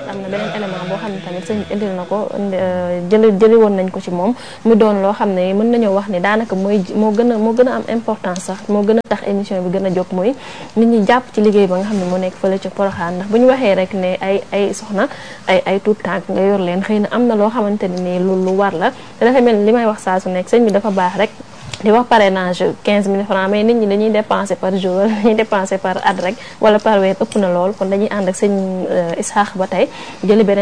am na beneen élément boo xam ne tamit sëñ bi indil na ko jëli woon nañ ko ci moom mu doon loo xam ne mën nañoo wax ni daanaka moo gën a am importance sax moo gën a tax émission bi gën a jóg mooy nit ñi jàpp ci liggéey ba nga xam ne moo nekk fële ca Porokhane ndax bu ñu waxee rek ne ay soxna ay tout tànk nga yor leen xëy na am na loo xamante ne nii lu war la te dafa mel ni li may wax saa su nekk sëñ bi dafa baax rek di wax parrainage 15 000 francs mais nit ñi dañuy dépenser par jour dañuy dépenser par at rek wala par weer ëpp na lool kon dañuy ànd ak sëñ Isaax ba tey jëli beneen